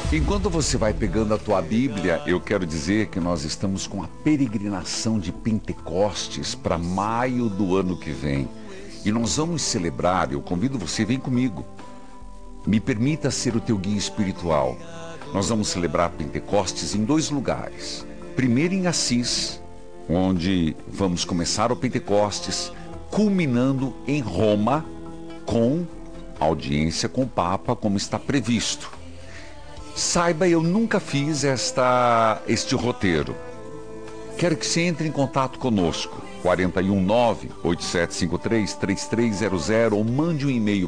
Enquanto você vai pegando a tua Bíblia, eu quero dizer que nós estamos com a peregrinação de Pentecostes para maio do ano que vem. E nós vamos celebrar, eu convido você, vem comigo. Me permita ser o teu guia espiritual. Nós vamos celebrar Pentecostes em 2 lugares. Primeiro em Assis, onde vamos começar o Pentecostes, culminando em Roma, com audiência com o Papa, como está previsto. Saiba, eu nunca fiz este roteiro. Quero que você entre em contato conosco, 419-8753-3300, ou mande um e-mail,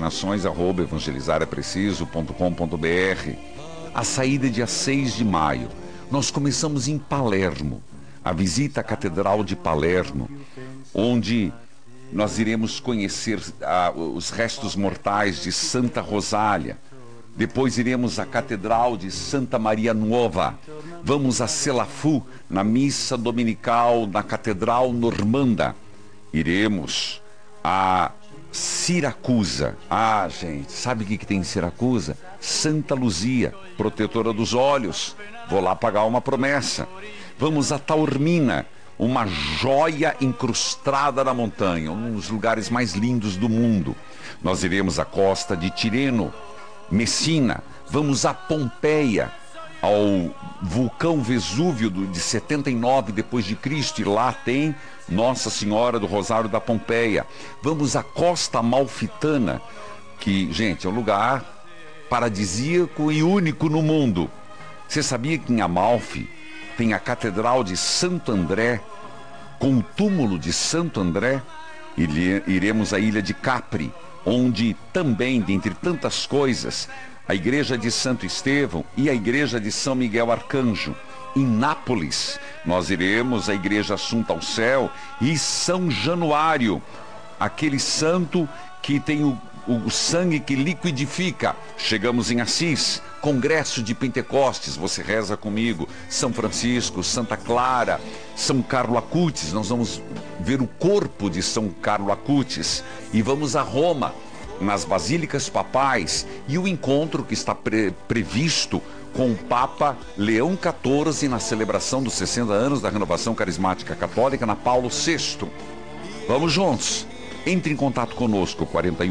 peregrinações@evangelizarapreciso.com.br. A saída é dia 6 de maio. Nós começamos em Palermo, a visita à Catedral de Palermo, onde nós iremos conhecer os restos mortais de Santa Rosália. Depois iremos à Catedral de Santa Maria Nuova. Vamos a Selafu, na missa dominical na Catedral Normanda. Iremos a Siracusa. Gente, sabe o que tem em Siracusa? Santa Luzia, protetora dos olhos. Vou lá pagar uma promessa. Vamos a Taormina, uma joia incrustada na montanha, um dos lugares mais lindos do mundo. Nós iremos à costa de Tireno, Messina. Vamos a Pompeia, ao vulcão Vesúvio de 79 depois de Cristo, e lá tem Nossa Senhora do Rosário da Pompeia. Vamos à Costa Amalfitana, que, gente, é um lugar paradisíaco e único no mundo. Você sabia que em Amalfi tem a Catedral de Santo André, com o túmulo de Santo André? Iremos à ilha de Capri, onde também, dentre tantas coisas, a igreja de Santo Estevão e a igreja de São Miguel Arcanjo. Em Nápoles, nós iremos à igreja Assunta ao Céu e São Januário, aquele santo que tem o sangue que liquidifica. Chegamos em Assis, Congresso de Pentecostes, você reza comigo. São Francisco, Santa Clara, São Carlo Acutis, nós vamos ver o corpo de São Carlo Acutis. E vamos a Roma, nas Basílicas Papais, e o encontro que está previsto com o Papa Leão XIV na celebração dos 60 anos da Renovação Carismática Católica na Paulo VI. Vamos juntos. Entre em contato conosco,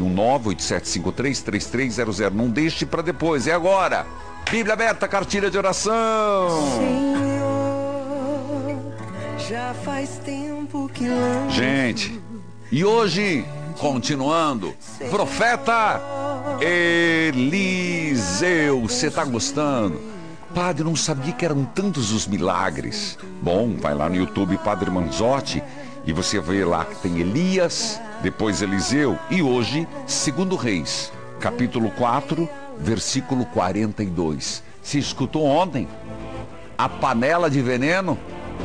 419-8753-3300. Não deixe para depois, é agora. Bíblia aberta, cartilha de oração. Senhor, já faz tempo que lanço. Gente, e hoje, continuando, profeta Eliseu. Você está gostando? Padre, não sabia que eram tantos os milagres. Bom, vai lá no YouTube, Padre Manzotti, e você vê lá que tem Elias, depois Eliseu, e hoje, 2 Reis, capítulo 4, versículo 42. Se escutou ontem? A panela de veneno?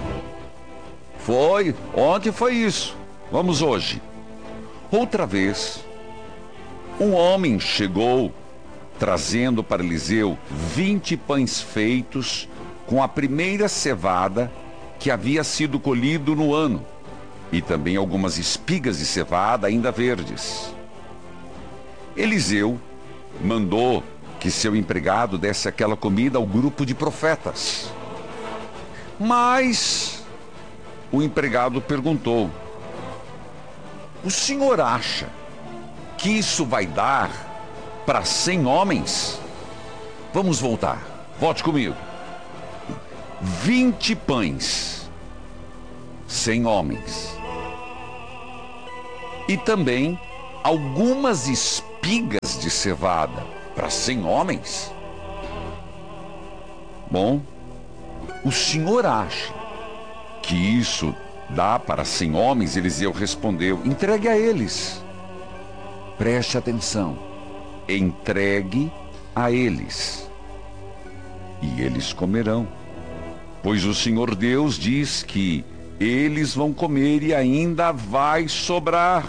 Ontem foi isso. Vamos hoje. Outra vez, um homem chegou trazendo para Eliseu 20 pães feitos com a primeira cevada que havia sido colhido no ano, e também algumas espigas de cevada ainda verdes. Eliseu mandou que seu empregado desse aquela comida ao grupo de profetas. Mas o empregado perguntou: o senhor acha que isso vai dar para 100 homens? Vamos voltar. Volte comigo. 20 pães, 100 homens. E também algumas espigas de cevada para 100 homens? Bom, o senhor acha que isso dá para 100 homens? Eliseu respondeu: entregue a eles. Preste atenção. Entregue a eles, e eles comerão, pois o Senhor Deus diz que eles vão comer e ainda vai sobrar.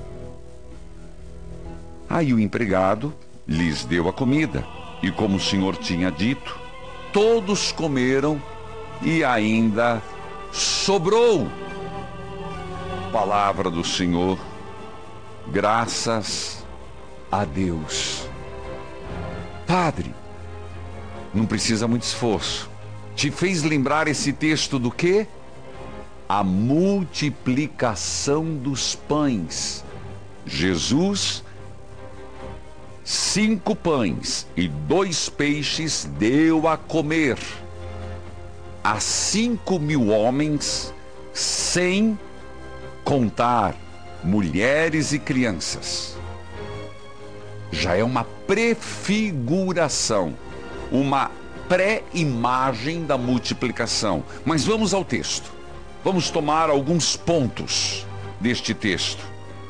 Aí o empregado lhes deu a comida, e como o Senhor tinha dito, todos comeram e ainda sobrou. Palavra do Senhor. Graças a Deus. Padre, Não precisa muito esforço. Te fez lembrar esse texto do quê? A multiplicação dos pães. Jesus, 5 pães e 2 peixes deu a comer a 5.000 homens, sem contar mulheres e crianças. Já é uma prefiguração, uma pré-imagem da multiplicação. Mas vamos ao texto. Vamos tomar alguns pontos deste texto.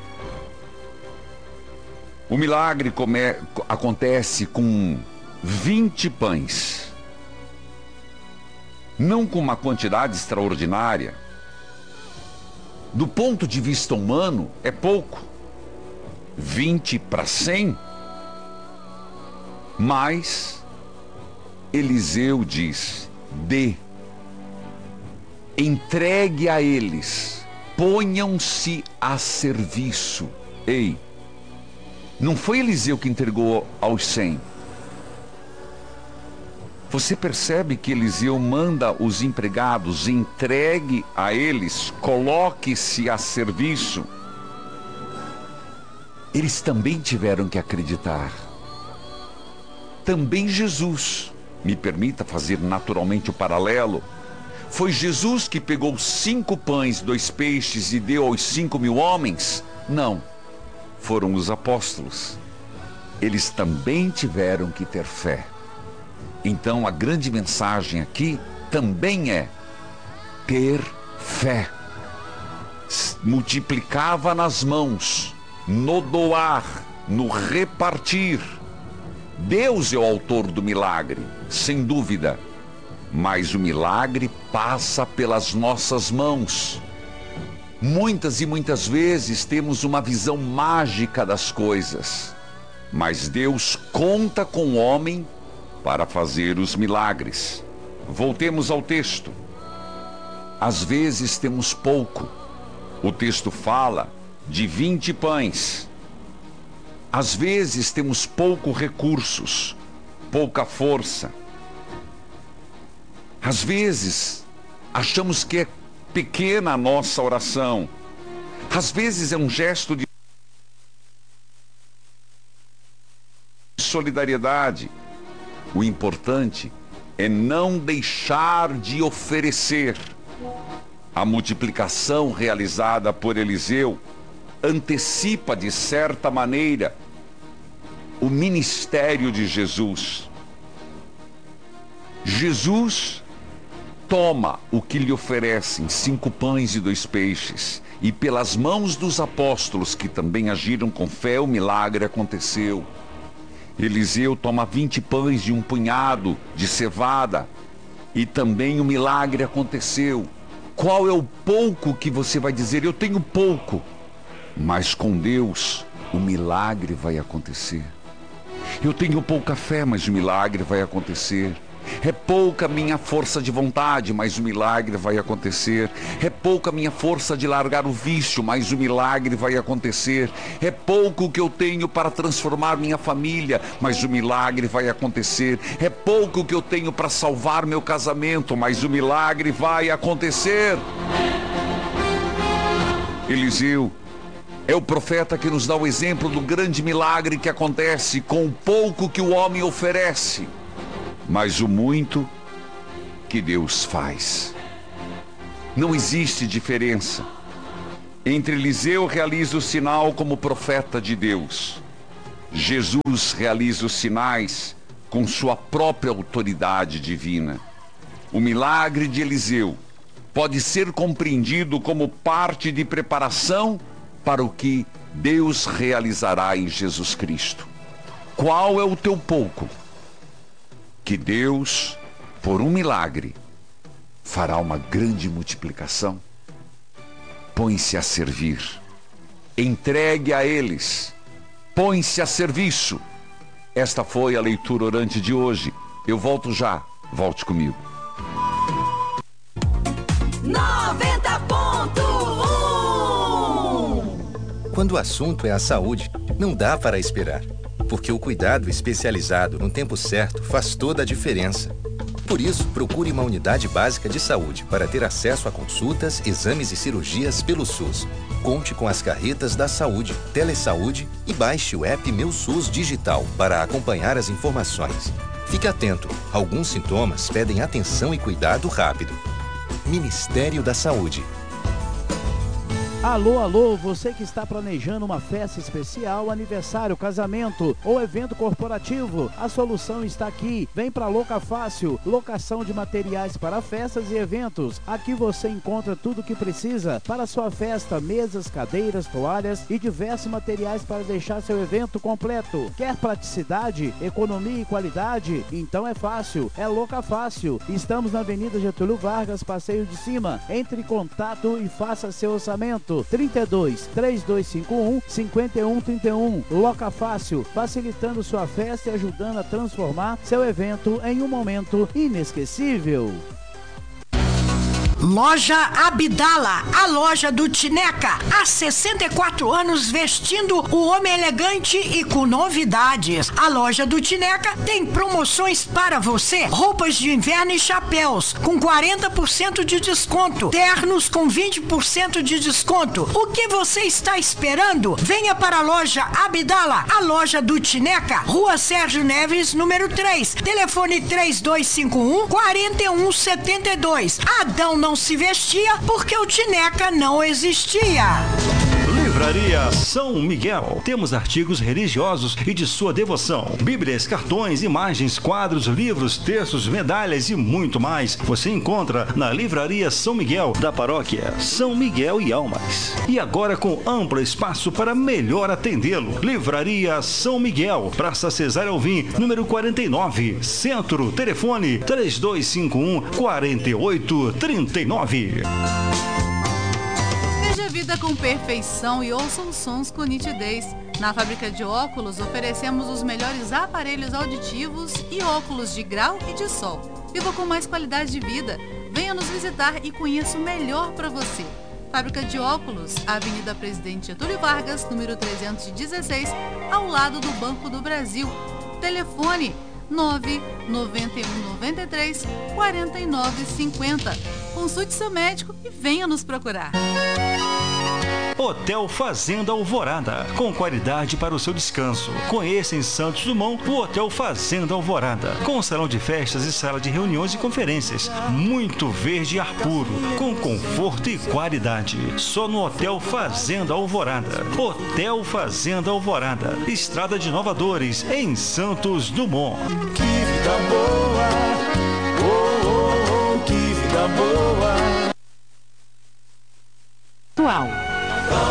O milagre acontece com 20 pães. Não com uma quantidade extraordinária. Do ponto de vista humano, é pouco. 20 para 100. Mas Eliseu diz: entregue a eles, ponham-se a serviço. Ei, não foi Eliseu que entregou aos 100. Você percebe que Eliseu manda os empregados, entregue a eles, coloque-se a serviço. Eles também tiveram que acreditar. Também Jesus, me permita fazer naturalmente o paralelo, foi Jesus que pegou 5 pães, 2 peixes e deu aos 5.000 homens? Não, foram os apóstolos. Eles também tiveram que ter fé. Então a grande mensagem aqui também é ter fé. Multiplicava nas mãos, no doar, no repartir. Deus é o autor do milagre, sem dúvida. Mas o milagre passa pelas nossas mãos. Muitas e muitas vezes temos uma visão mágica das coisas. Mas Deus conta com o homem para fazer os milagres. Voltemos ao texto. Às vezes temos pouco. O texto fala de 20 pães. Às vezes temos pouco recursos, pouca força. Às vezes achamos que é pequena a nossa oração. Às vezes é um gesto de solidariedade. O importante é não deixar de oferecer. A multiplicação realizada por Eliseu antecipa, de certa maneira, o ministério de Jesus. Jesus toma o que lhe oferecem, 5 pães e 2 peixes, e pelas mãos dos apóstolos, que também agiram com fé, o milagre aconteceu. Eliseu toma 20 pães e um punhado de cevada, e também o milagre aconteceu. Qual é o pouco que você vai dizer? Eu tenho pouco. Mas com Deus, o milagre vai acontecer. Eu tenho pouca fé, mas o milagre vai acontecer. É pouca minha força de vontade, mas o milagre vai acontecer. É pouca minha força de largar o vício, mas o milagre vai acontecer. É pouco que eu tenho para transformar minha família, mas o milagre vai acontecer. É pouco que eu tenho para salvar meu casamento, mas o milagre vai acontecer. Eliseu é o profeta que nos dá o exemplo do grande milagre que acontece com o pouco que o homem oferece, mas o muito que Deus faz. Não existe diferença entre Eliseu realiza o sinal como profeta de Deus. Jesus realiza os sinais com sua própria autoridade divina. O milagre de Eliseu pode ser compreendido como parte de preparação para o que Deus realizará em Jesus Cristo. Qual é o teu pouco que Deus, por um milagre, fará uma grande multiplicação? Põe-se a servir, entregue a eles, põe-se a serviço. Esta foi a leitura orante de hoje. Eu volto já, volte comigo. 90.1. Quando o assunto é a saúde, não dá para esperar. porque o cuidado especializado no tempo certo faz toda a diferença. Por isso, procure uma unidade básica de saúde para ter acesso a consultas, exames e cirurgias pelo SUS. Conte com as carretas da saúde, Telesaúde e baixe o app Meu SUS Digital para acompanhar as informações. Fique atento, alguns sintomas pedem atenção e cuidado rápido. Ministério da Saúde. Alô, alô, você que está planejando uma festa especial, aniversário, casamento ou evento corporativo, a solução está aqui. Vem para Loca Fácil, locação de materiais para festas e eventos. Aqui você encontra tudo o que precisa para sua festa, mesas, cadeiras, toalhas e diversos materiais para deixar seu evento completo. Quer praticidade, economia e qualidade? Então é fácil, é Loca Fácil. Estamos na Avenida Getúlio Vargas, Passeio de Cima. Entre em contato e faça seu orçamento. 32 3251 5131. Loca Fácil, facilitando sua festa e ajudando a transformar seu evento em um momento inesquecível. Loja Abdala, a loja do Tineca. Há 64 anos vestindo o homem elegante e com novidades. A loja do Tineca tem promoções para você. Roupas de inverno e chapéus com 40% de desconto. Ternos com 20% de desconto. O que você está esperando? Venha para a loja Abdala, a loja do Tineca. Rua Sérgio Neves, número 3. Telefone 3251 4172. Adão não se vestia porque o Tineca não existia. Livraria São Miguel. Temos artigos religiosos e de sua devoção. Bíblias, cartões, imagens, quadros, livros, textos, medalhas e muito mais. Você encontra na Livraria São Miguel, da paróquia São Miguel e Almas. E agora com amplo espaço para melhor atendê-lo. Livraria São Miguel, Praça Cesário Alvim, número 49, Centro. Telefone 3251 4839. Veja a vida com perfeição e ouça os sons com nitidez. Na fábrica de óculos, oferecemos os melhores aparelhos auditivos e óculos de grau e de sol. Viva com mais qualidade de vida. Venha nos visitar e conheça o melhor para você. Fábrica de óculos, Avenida Presidente Getúlio Vargas, número 316, ao lado do Banco do Brasil. Telefone 99193 4950. Consulte seu médico e venha nos procurar. Hotel Fazenda Alvorada, com qualidade para o seu descanso. Conheça em Santos Dumont o Hotel Fazenda Alvorada, com salão de festas e sala de reuniões e conferências. Muito verde e ar puro, com conforto e qualidade. Só no Hotel Fazenda Alvorada. Hotel Fazenda Alvorada, Estrada de Inovadores, em Santos Dumont. Que vida boa, oh, oh, oh, que vida boa. Atual.